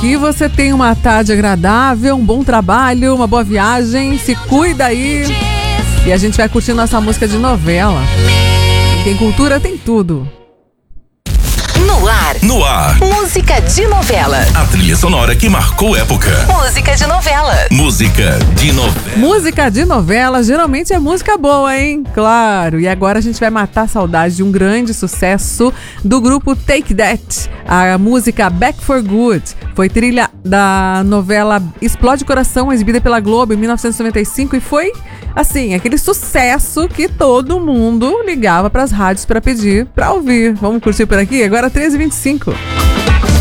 Que você tenha uma tarde agradável, um bom trabalho, uma boa viagem. Se cuida aí. E a gente vai curtir nossa música de novela. Quem tem cultura tem tudo. No ar. Música de novela. A trilha sonora que marcou época. Música de novela. Música de novela. Música de novela geralmente é música boa, hein? Claro. E agora a gente vai matar a saudade de um grande sucesso do grupo Take That. A música Back for Good foi trilha da novela Explode Coração, exibida pela Globo em 1995 e foi, assim, aquele sucesso que todo mundo ligava pras rádios pra pedir pra ouvir. Vamos curtir por aqui? Agora 13h25.